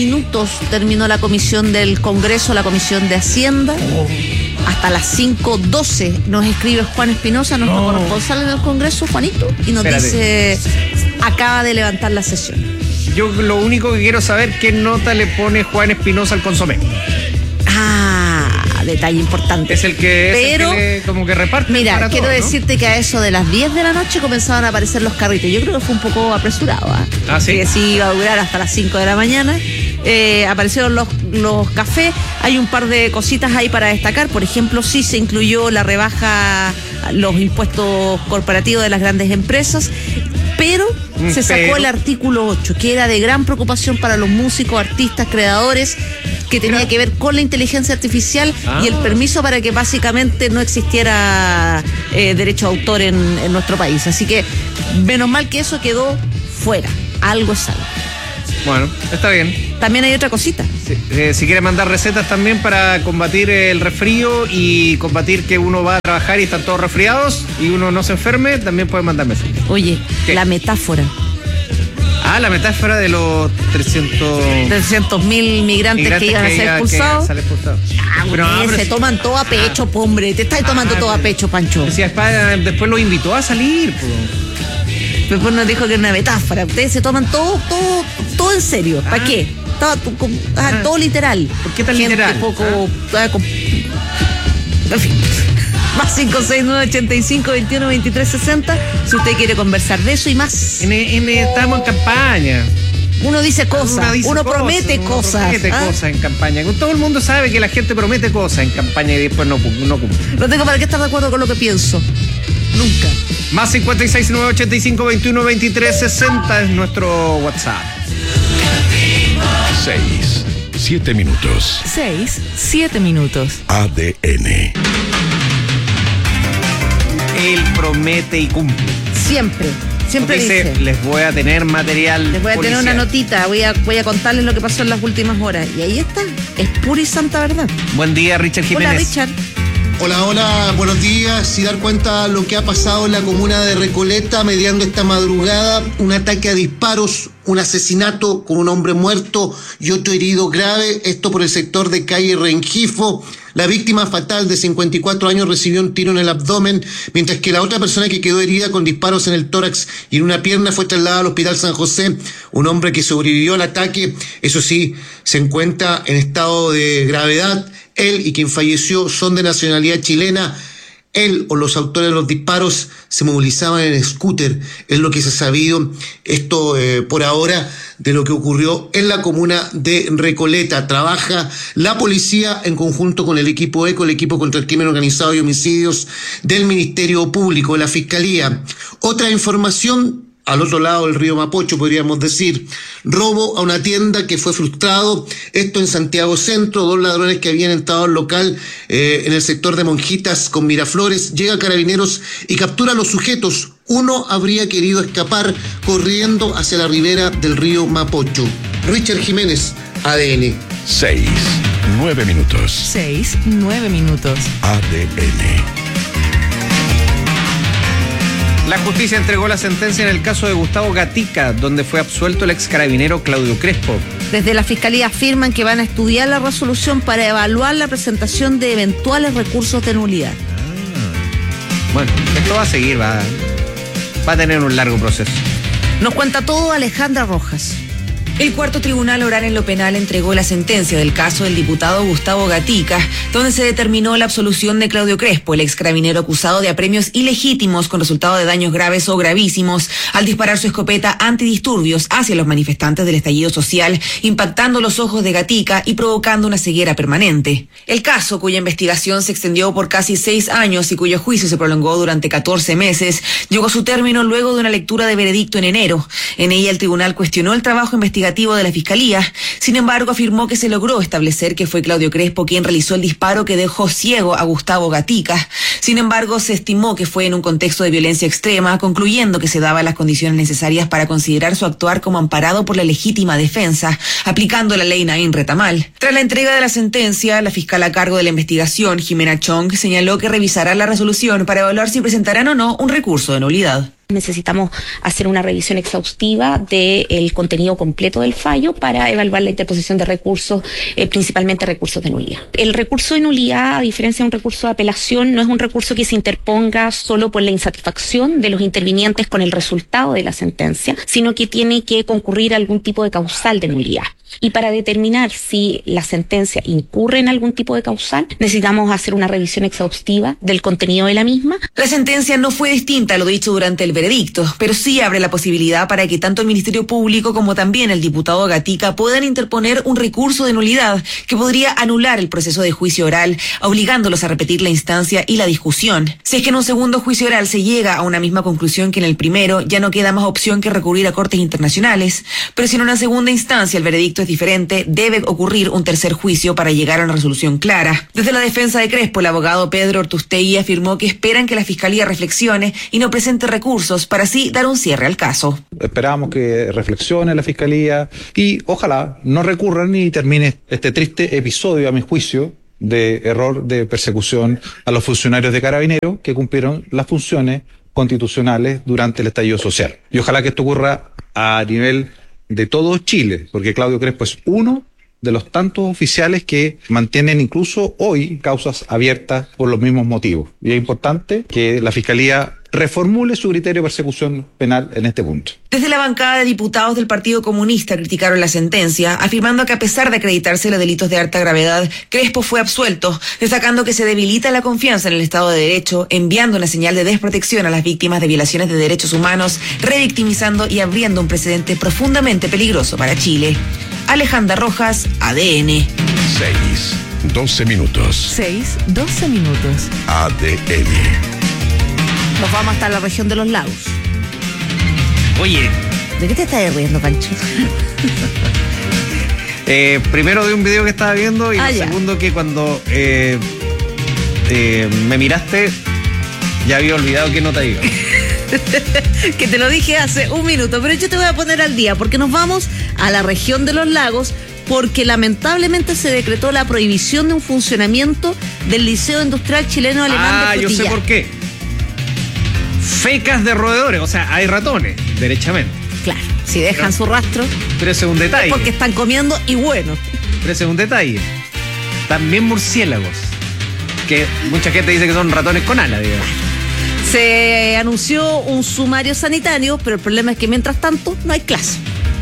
minutos terminó la comisión del Congreso, la comisión de Hacienda. Hasta las 5:12 nos escribe Juan Espinosa, nuestro corresponsal en el Congreso, Juanito, y nos dice, acaba de levantar la sesión. Yo lo único que quiero saber, ¿qué nota le pone Juan Espinosa al consomé? Detalle importante. Es el que, como que reparte. Mira, para quiero todos, decirte que a eso de las 10 de la noche comenzaban a aparecer los carritos. Yo creo que fue un poco apresurado. ¿Sí? Que sí iba a durar hasta las 5 de la mañana. Aparecieron los cafés. Hay un par de cositas ahí para destacar. Por ejemplo, sí se incluyó la rebaja, los impuestos corporativos de las grandes empresas. Pero se sacó el artículo 8, que era de gran preocupación para los músicos, artistas, creadores, que tenía que ver con la inteligencia artificial y el permiso para que básicamente no existiera derecho a autor en nuestro país. Así que menos mal que eso quedó fuera. Algo es algo. Bueno, está bien. También hay otra cosita. Si quiere mandar recetas también para combatir el resfrío y combatir que uno va a trabajar y están todos resfriados y uno no se enferme, también puede mandar mensajes. Oye, ¿qué? La metáfora. La metáfora de los 300.000 migrantes que iban a ser expulsados. Pero se toman todo a pecho, hombre. Te estás tomando todo a pecho, Pancho. Si España después los invitó a salir, pues. Después nos dijo que era una metáfora. Ustedes se toman todo en serio. ¿Para qué? Todo literal. ¿Por qué tan literal? En fin. Más 569-85-21-23-60. Si usted quiere conversar de eso y más. Estamos en campaña. Uno dice cosas, uno promete cosas. Promete cosas en campaña. Todo el mundo sabe que la gente promete cosas en campaña y después no cumple. No tengo para qué estar de acuerdo con lo que pienso. Nunca. Más 569-85-21-23-60 es nuestro WhatsApp. 7 minutos. 7 minutos. ADN. Él promete y cumple. Siempre dice. Les voy a tener material. Les voy a tener una notita. Voy a contarles lo que pasó en las últimas horas. Y ahí está. Es pura y santa verdad. Buen día, Richard Jiménez. Hola, Richard. Hola, buenos días. Y dar cuenta lo que ha pasado en la comuna de Recoleta, mediando esta madrugada, un ataque a disparos, un asesinato con un hombre muerto y otro herido grave, esto por el sector de calle Rengifo. La víctima fatal de 54 años recibió un tiro en el abdomen, mientras que la otra persona que quedó herida con disparos en el tórax y en una pierna fue trasladada al Hospital San José. Un hombre que sobrevivió al ataque, eso sí, se encuentra en estado de gravedad. Él y quien falleció son de nacionalidad chilena. Él o los autores de los disparos se movilizaban en scooter, es lo que se ha sabido. Esto por ahora de lo que ocurrió en la comuna de Recoleta. Trabaja la policía en conjunto con el equipo ECO, el equipo contra el crimen organizado y homicidios del Ministerio Público, de la Fiscalía. Otra información, al otro lado del río Mapocho, podríamos decir, robo a una tienda que fue frustrado, esto en Santiago Centro. 2 ladrones que habían entrado al local en el sector de Monjitas con Miraflores, llega Carabineros y captura a los sujetos. Uno habría querido escapar corriendo hacia la ribera del río Mapocho. Richard Jiménez, ADN. 9 minutos. 9 minutos. ADN. La justicia entregó la sentencia en el caso de Gustavo Gatica, donde fue absuelto el ex carabinero Claudio Crespo. Desde la Fiscalía afirman que van a estudiar la resolución para evaluar la presentación de eventuales recursos de nulidad. Bueno, esto va a seguir, va a tener un largo proceso. Nos cuenta todo Alejandra Rojas. El cuarto tribunal oral en lo penal entregó la sentencia del caso del diputado Gustavo Gatica, donde se determinó la absolución de Claudio Crespo, el ex carabinero acusado de apremios ilegítimos con resultado de daños graves o gravísimos al disparar su escopeta antidisturbios hacia los manifestantes del estallido social, impactando los ojos de Gatica y provocando una ceguera permanente. El caso, cuya investigación se extendió por casi 6 años y cuyo juicio se prolongó durante 14 meses, llegó a su término luego de una lectura de veredicto en enero. En ella el tribunal cuestionó el trabajo investigativo de la Fiscalía. Sin embargo, afirmó que se logró establecer que fue Claudio Crespo quien realizó el disparo que dejó ciego a Gustavo Gatica. Sin embargo, se estimó que fue en un contexto de violencia extrema, concluyendo que se daban las condiciones necesarias para considerar su actuar como amparado por la legítima defensa, aplicando la ley Naín Retamal. Tras la entrega de la sentencia, la fiscal a cargo de la investigación, Jimena Chong, señaló que revisará la resolución para evaluar si presentarán o no un recurso de nulidad. Necesitamos hacer una revisión exhaustiva del contenido completo del fallo para evaluar la interposición de recursos, principalmente recursos de nulidad. El recurso de nulidad, a diferencia de un recurso de apelación, no es un recurso que se interponga solo por la insatisfacción de los intervinientes con el resultado de la sentencia, sino que tiene que concurrir a algún tipo de causal de nulidad. Y para determinar si la sentencia incurre en algún tipo de causal, necesitamos hacer una revisión exhaustiva del contenido de la misma. La sentencia no fue distinta a lo dicho durante el veredicto, pero sí abre la posibilidad para que tanto el Ministerio Público como también el diputado Gatica puedan interponer un recurso de nulidad que podría anular el proceso de juicio oral, obligándolos a repetir la instancia y la discusión. Si es que en un segundo juicio oral se llega a una misma conclusión que en el primero, ya no queda más opción que recurrir a cortes internacionales, pero si en una segunda instancia el veredicto es diferente, debe ocurrir un tercer juicio para llegar a una resolución clara. Desde la defensa de Crespo, el abogado Pedro Ortustegui afirmó que esperan que la Fiscalía reflexione y no presente recursos para así dar un cierre al caso. Esperamos que reflexione la Fiscalía y ojalá no recurran y termine este triste episodio, a mi juicio, de error de persecución a los funcionarios de Carabineros que cumplieron las funciones constitucionales durante el estallido social. Y ojalá que esto ocurra a nivel de todo Chile, porque Claudio Crespo es uno de los tantos oficiales que mantienen incluso hoy causas abiertas por los mismos motivos. Y es importante que la Fiscalía reformule su criterio de persecución penal en este punto. Desde la bancada de diputados del Partido Comunista criticaron la sentencia, afirmando que a pesar de acreditarse los delitos de alta gravedad, Crespo fue absuelto, destacando que se debilita la confianza en el Estado de Derecho, enviando una señal de desprotección a las víctimas de violaciones de derechos humanos, revictimizando y abriendo un precedente profundamente peligroso para Chile. Alejandra Rojas, ADN. 6:12 minutos. 6:12 minutos. ADN. Nos vamos hasta la región de los lagos. Oye, ¿De qué te estás riendo, Pancho? primero de un video que estaba viendo y ya. segundo que cuando me miraste ya había olvidado qué nota iba. Que te lo dije hace un minuto, pero yo te voy a poner al día porque nos vamos a la región de los lagos porque lamentablemente se decretó la prohibición de un funcionamiento del Liceo Industrial Chileno Alemán de Yo sé Frutillar. por qué. Fecas de roedores, o sea, hay ratones, derechamente. Claro, si dejan su rastro Pero ese es un detalle. es porque están comiendo y bueno. Pero ese es un detalle. También murciélagos, que mucha gente dice que son ratones con alas, digamos. Se anunció un sumario sanitario, pero el problema es que mientras tanto no hay clase.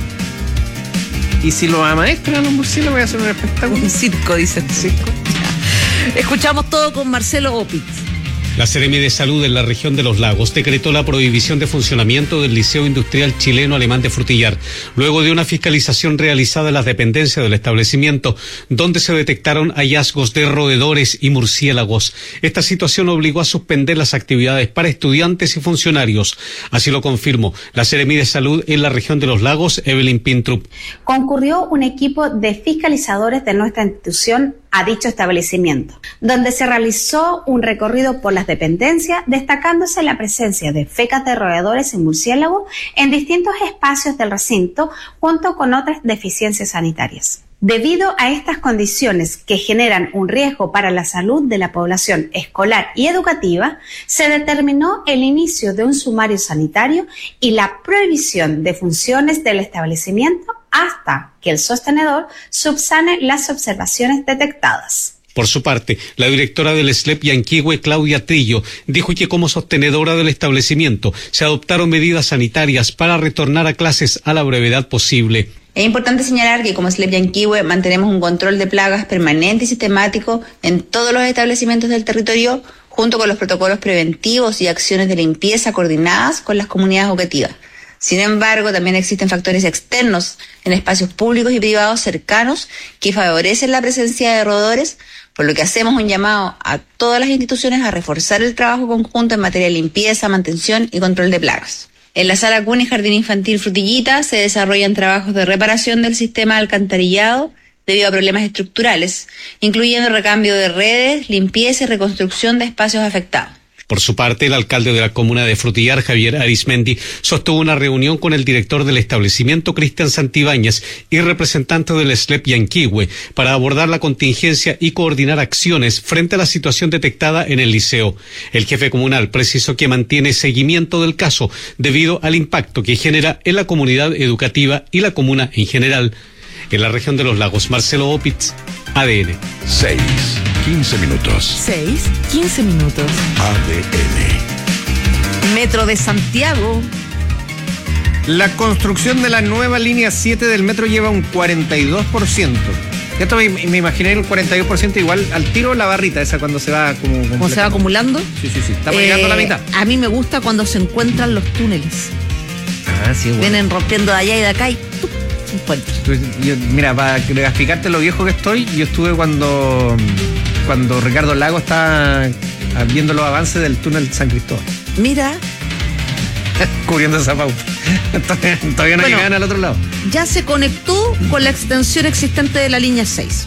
Y si los amaestran los murciélagos, voy a hacer un espectáculo. Un circo, dicen. Escuchamos todo con Marcelo Opitz. La Seremi de Salud en la región de los lagos decretó la prohibición de funcionamiento del Liceo Industrial Chileno Alemán de Frutillar, luego de una fiscalización realizada en las dependencias del establecimiento, donde se detectaron hallazgos de roedores y murciélagos. Esta situación obligó a suspender las actividades para estudiantes y funcionarios. Así lo confirmó la Seremi de Salud en la región de los lagos, Evelyn Pintrup. Concurrió un equipo de fiscalizadores de nuestra institución a dicho establecimiento, donde se realizó un recorrido por las dependencias, destacándose la presencia de fecas de roedores y murciélagos en distintos espacios del recinto, junto con otras deficiencias sanitarias. Debido a estas condiciones que generan un riesgo para la salud de la población escolar y educativa, se determinó el inicio de un sumario sanitario y la prohibición de funciones del establecimiento hasta que el sostenedor subsane las observaciones detectadas. Por su parte, la directora del SLEP Yanquihue, Claudia Trillo, dijo que como sostenedora del establecimiento se adoptaron medidas sanitarias para retornar a clases a la brevedad posible. Es importante señalar que como SLEP Yanquihue mantenemos un control de plagas permanente y sistemático en todos los establecimientos del territorio, junto con los protocolos preventivos y acciones de limpieza coordinadas con las comunidades educativas. Sin embargo, también existen factores externos en espacios públicos y privados cercanos que favorecen la presencia de roedores, por lo que hacemos un llamado a todas las instituciones a reforzar el trabajo conjunto en materia de limpieza, mantención y control de plagas. En la Sala Cuna y Jardín Infantil Frutillita se desarrollan trabajos de reparación del sistema de alcantarillado debido a problemas estructurales, incluyendo recambio de redes, limpieza y reconstrucción de espacios afectados. Por su parte, el alcalde de la comuna de Frutillar, Javier Arismendi, sostuvo una reunión con el director del establecimiento, Cristian Santibáñez, y representante del SLEP Yanquihue, para abordar la contingencia y coordinar acciones frente a la situación detectada en el liceo. El jefe comunal precisó que mantiene seguimiento del caso debido al impacto que genera en la comunidad educativa y la comuna en general. En la región de los lagos, Marcelo Opitz, ADN. 6:15 minutos. 6:15 minutos. ADN. Metro de Santiago. La construcción de la nueva línea 7 del metro lleva un 42%. Esto me imaginé el 42% igual al tiro la barrita esa cuando se va ¿Cómo se va acumulando? Sí. Estamos llegando a la mitad. A mí me gusta cuando se encuentran los túneles. Ah, sí, bueno. Vienen rompiendo de allá y de acá y ¡tup! Se encuentran. Mira, para explicarte lo viejo que estoy, yo estuve cuando Ricardo Lago está viendo los avances del túnel San Cristóbal. Mira. Cubriendo esa pauta. Todavía no llegan al otro lado. Ya se conectó con la extensión existente de la línea 6.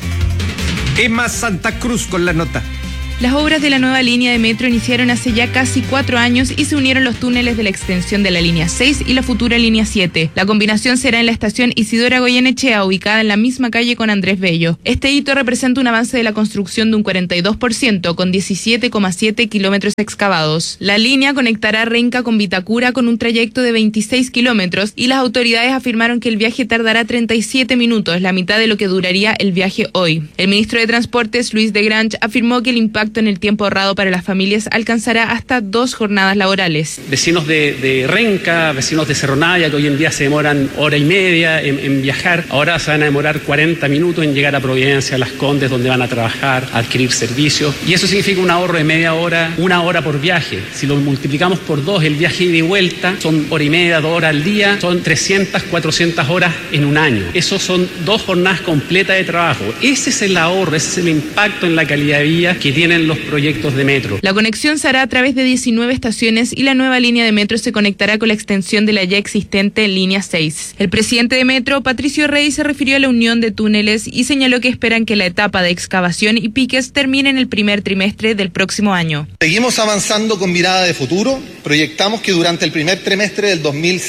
Emma Santa Cruz con la nota. Las obras de la nueva línea de metro iniciaron hace ya casi 4 años y se unieron los túneles de la extensión de la línea 6 y la futura línea 7. La combinación será en la estación Isidora Goyenechea, ubicada en la misma calle con Andrés Bello. Este hito representa un avance de la construcción de un 42%, con 17,7 kilómetros excavados. La línea conectará Renca con Vitacura con un trayecto de 26 kilómetros y las autoridades afirmaron que el viaje tardará 37 minutos, la mitad de lo que duraría el viaje hoy. El ministro de Transportes, Luis de Grange, afirmó que el impacto en el tiempo ahorrado para las familias alcanzará hasta 2 jornadas laborales. Vecinos de Renca, vecinos de Cerro Navia, que hoy en día se demoran hora y media en viajar, ahora se van a demorar 40 minutos en llegar a Providencia, a Las Condes, donde van a trabajar, a adquirir servicios, y eso significa un ahorro de media hora, 1 hora por viaje. Si lo multiplicamos por 2, el viaje ida y vuelta, son hora y media, 2 horas al día, son 300, 400 horas en un año. Eso son 2 jornadas completas de trabajo. Ese es el ahorro, ese es el impacto en la calidad de vida que tienen los proyectos de metro. La conexión se hará a través de 19 estaciones y la nueva línea de metro se conectará con la extensión de la ya existente línea 6. El presidente de Metro, Patricio Rey, se refirió a la unión de túneles y señaló que esperan que la etapa de excavación y piques termine en el primer trimestre del próximo año. Seguimos avanzando con mirada de futuro. Proyectamos que durante el primer trimestre del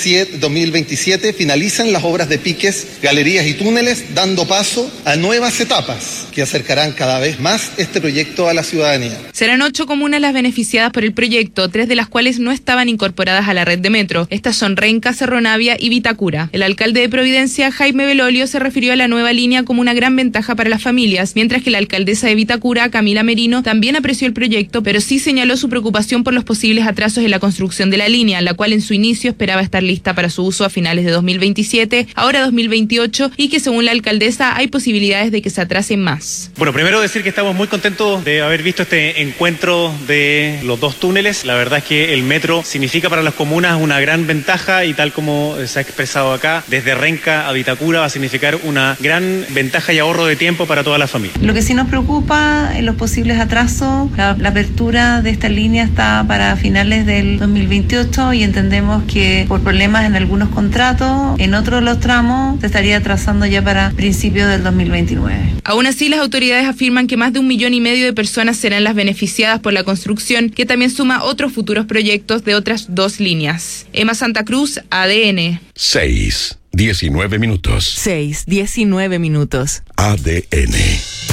2027 finalicen las obras de piques, galerías y túneles, dando paso a nuevas etapas que acercarán cada vez más este proyecto a la ciudadanía. Serán 8 comunas las beneficiadas por el proyecto, 3 de las cuales no estaban incorporadas a la red de metro. Estas son Renca, Cerro Navia y Vitacura. El alcalde de Providencia, Jaime Belolio, se refirió a la nueva línea como una gran ventaja para las familias, mientras que la alcaldesa de Vitacura, Camila Merino, también apreció el proyecto, pero sí señaló su preocupación por los posibles atrasos en la construcción de la línea, la cual en su inicio esperaba estar lista para su uso a finales de 2027, ahora 2028, y que según la alcaldesa hay posibilidades de que se atrasen más. Bueno, primero decir que estamos muy contentos de haber visto este encuentro de los 2 túneles. La verdad es que el metro significa para las comunas una gran ventaja y tal como se ha expresado acá, desde Renca a Vitacura va a significar una gran ventaja y ahorro de tiempo para toda la familia. Lo que sí nos preocupa es los posibles atrasos. La apertura de esta línea está para finales del 2028 y entendemos que por problemas en algunos contratos, en otros de los tramos se estaría atrasando ya para principios del 2029. Aún así, las autoridades afirman que más de 1,5 millones de personas serán las beneficiadas por la construcción, que también suma otros futuros proyectos de otras 2 líneas. Emma Santa Cruz, ADN. 6:19 minutos. 6:19 minutos. ADN.